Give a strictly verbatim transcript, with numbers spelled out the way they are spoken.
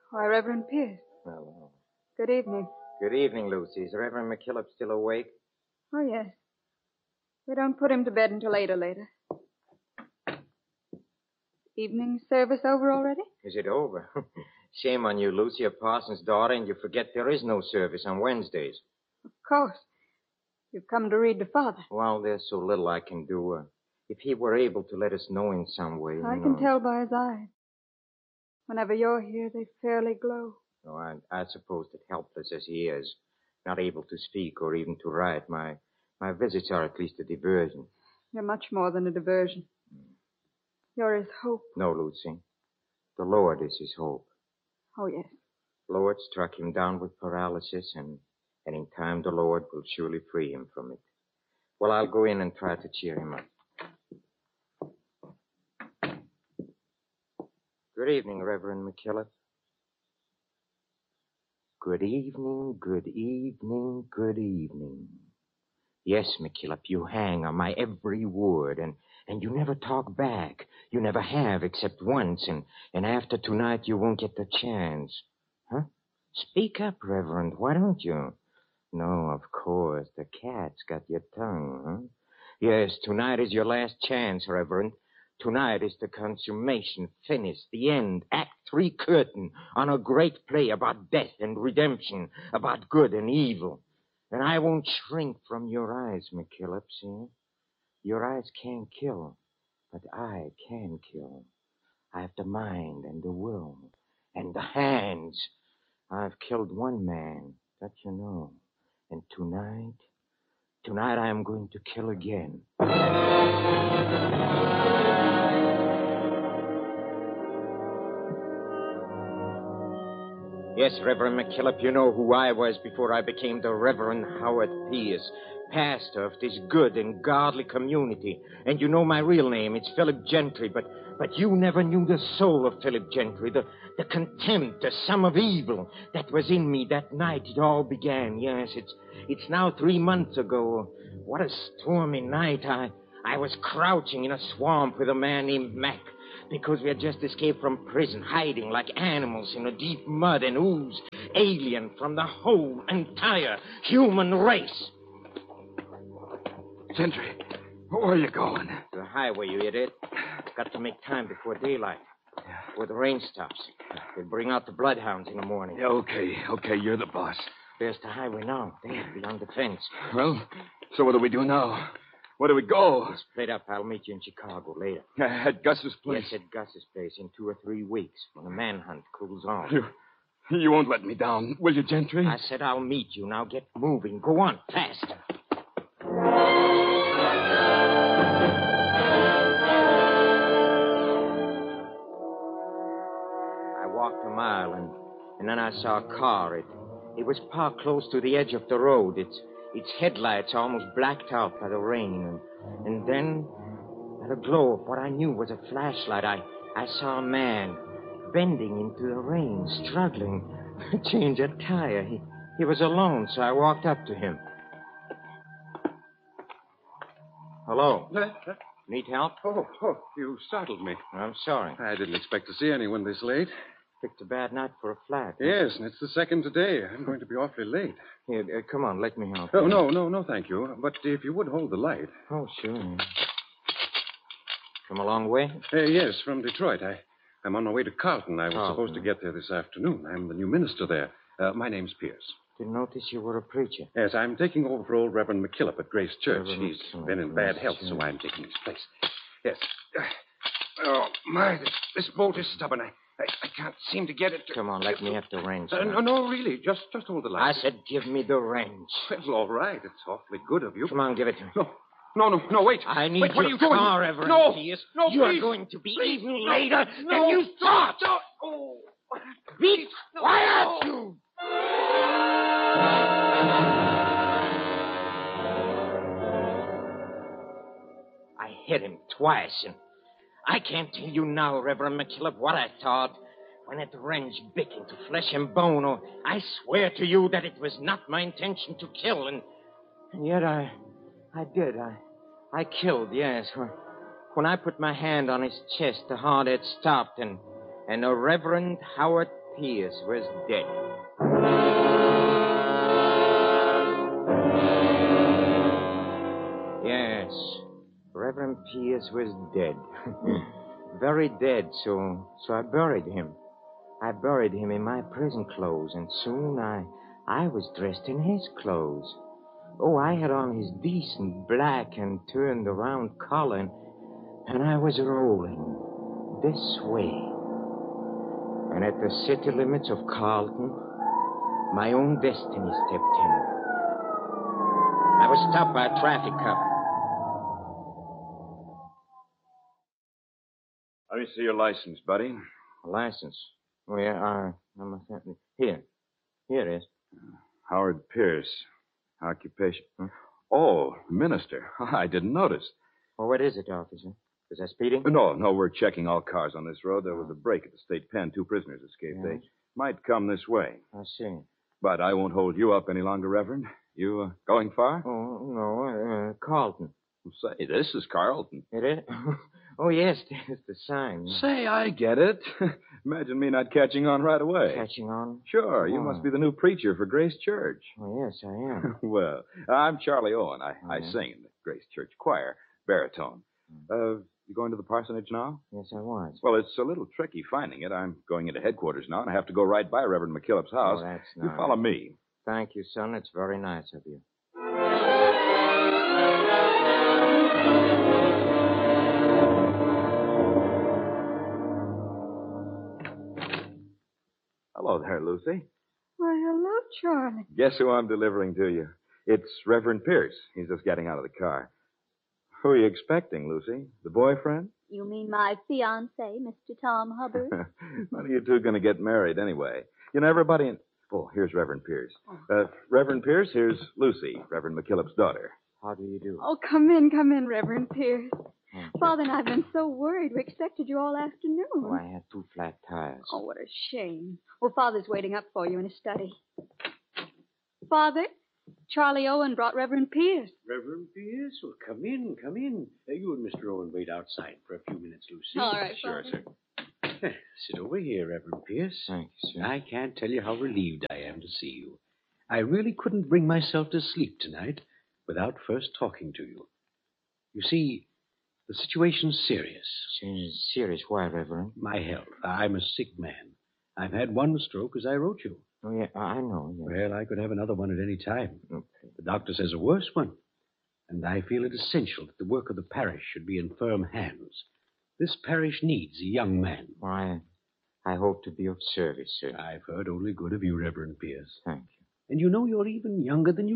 Why, Reverend Pierce. Hello. Good evening. Good evening, Lucy. Is Reverend McKillop still awake? Oh, yes. We don't put him to bed until eight or later. Evening service over already? Is it over? Shame on you, Lucy, a parson's daughter, and you forget there is no service on Wednesdays. Of course. You've come to read to Father. Well, there's so little I can do. Uh, if he were able to let us know in some way. I you can know. tell by his eyes. Whenever you're here, they fairly glow. Oh, I, I suppose that helpless as he is, not able to speak or even to write, my, my visits are at least a diversion. You're much more than a diversion. You're his hope. No, Lucy. The Lord is his hope. Oh, yes. The Lord struck him down with paralysis, and, and in time the Lord will surely free him from it. Well, I'll go in and try to cheer him up. Good evening, Reverend McKillop. Good evening, good evening, good evening. Yes, McKillop, you hang on my every word, and, and you never talk back. You never have, except once, and, and after tonight you won't get the chance. Huh? Speak up, Reverend, why don't you? No, of course, the cat's got your tongue, huh? Yes, tonight is your last chance, Reverend. Tonight is the consummation, finish, the end, act three curtain on a great play about death and redemption, about good and evil. And I won't shrink from your eyes, McKillop, see? Your eyes can't kill, but I can kill. I have the mind and the will and the hands. I've killed one man, that you know. And tonight, tonight I am going to kill again. Yes, Reverend McKillop, you know who I was before I became the Reverend Howard Pierce, pastor of this good and godly community. And you know my real name. It's Philip Gentry, but but you never knew the soul of Philip Gentry, the, the contempt, the sum of evil that was in me that night it all began. Yes, it's it's now three months ago. What a stormy night. I, I was crouching in a swamp with a man named Mac, because we had just escaped from prison, hiding like animals in the deep mud and ooze, alien from the whole entire human race. Gentry, where are you going? The highway, you idiot. Got to make time before daylight. Where the rain stops. They'll bring out the bloodhounds in the morning. Yeah, okay, okay, you're the boss. There's the highway now, there, beyond the fence. Well, so what do we do now? Where do we go? Split up. I'll meet you in Chicago later. Uh, at Gus's place? Yes, at Gus's place in two or three weeks, when the manhunt cools off. You, you won't let me down, will you, Gentry? I said I'll meet you. Now get moving. Go on, faster. I walked a mile, and, and then I saw a car. It, it was parked close to the edge of the road. Its, its headlights almost blacked out by the rain. And, and then, at a glow of what I knew was a flashlight, I, I saw a man bending into the rain, struggling to change a tire. He, he was alone, so I walked up to him. Hello. Uh, uh, Need help? oh, oh, you startled me. I'm sorry. I didn't expect to see anyone this late. Picked a bad night for a flat. Yes, and it's the second today. I'm going to be awfully late. Here, uh, come on, let me help. Oh, you. no, no, no, thank you. But if you would hold the light. Oh, sure. Come a long way? Uh, yes, from Detroit. I, I'm on my way to Carlton. I was Carlton. supposed to get there this afternoon. I'm the new minister there. Uh, my name's Pierce. Didn't notice you were a preacher. Yes, I'm taking over for old Reverend McKillop at Grace Church. Reverend He's McKillop, been in Grace bad health, Church. so I'm taking his place. Yes. Oh, my, this, this bolt is stubborn. I, I, I can't seem to get it to... Come on, let me have the wrench. Uh, no, no, really. Just just hold the light. I said give me the wrench. Well, all right. It's awfully good of you. Come on, give it to me. No, no, no, no, wait. I need wait, what your are you doing? car, Reverend No, Pierce. no, You please. are going to be Please, even no, later no, than you thought. No, oh. Be No, quiet, no. you! I hit him twice, and I can't tell you now, Reverend McKillop, what I thought when that wrench bit into flesh and bone. Or I swear to you that it was not my intention to kill, and, and yet I, I did. I, I killed. Yes. When, when I put my hand on his chest, the heart had stopped, and and the Reverend Howard Pierce was dead. Yes, Reverend Pierce was dead. Very dead, so so I buried him. I buried him in my prison clothes, and soon I I was dressed in his clothes. Oh, I had on his decent black and turned around collar, and, and I was rolling this way. And at the city limits of Carlton, my own destiny stepped in. I was stopped by a traffic cop. Let me see your license, buddy. A license? Oh, yeah, uh, I'm here. Here it is. Howard Pierce. Occupation. Hmm? Oh, minister. I didn't notice. Well, what is it, officer? Is that speeding? No, no, we're checking all cars on this road. There was a break at the state pen. Two prisoners escaped. Yes. They might come this way. I see. But I won't hold you up any longer, Reverend. You uh, going far? Oh, no, uh, Carlton. Say, this is Carlton. It is? Oh, yes, there's the sign. Say, I get it. Imagine me not catching on right away. Catching on? Sure, you Oh. must be the new preacher for Grace Church. Oh, yes, I am. Well, I'm Charlie Owen. I, I Mhm. sing in the Grace Church choir, baritone. Uh, you going to the parsonage now? Yes, I was. Well, it's a little tricky finding it. I'm going into headquarters now, and I have to go right by Reverend McKillop's house. Oh, that's You nice. follow me. Thank you, son. It's very nice of you. Hello there, Lucy. Why, hello, Charlie. Guess who I'm delivering to you? It's Reverend Pierce. He's just getting out of the car. Who are you expecting, Lucy? The boyfriend? You mean my fiancé, Mister Tom Hubbard? When are you two going to get married anyway? You know, everybody in... Oh, here's Reverend Pierce. Uh, Reverend Pierce, here's Lucy, Reverend McKillop's daughter. How do you do? Oh, come in, come in, Reverend Pierce. Okay. Father and I have been so worried. We expected you all afternoon. Oh, I had two flat tires. Oh, what a shame. Well, Father's waiting up for you in his study. Father, Charlie Owen brought Reverend Pierce. Reverend Pierce, well, come in, come in. Uh, you and Mister Owen wait outside for a few minutes, Lucy. All right, Sure, Father. sir. Eh, Sit over here, Reverend Pierce. Thank you, sir. I can't tell you how relieved I am to see you. I really couldn't bring myself to sleep tonight without first talking to you. You see, the situation's serious. Serious, serious. Why, Reverend? My health. I'm a sick man. I've had one stroke, as I wrote you. Oh, yeah, I know. Yeah. Well, I could have another one at any time. Okay. The doctor says a worse one. And I feel it essential that the work of the parish should be in firm hands. This parish needs a young man. Well, I, I hope to be of service, sir. I've heard only good of you, Reverend Pierce. Thank you. And you know you're even younger than you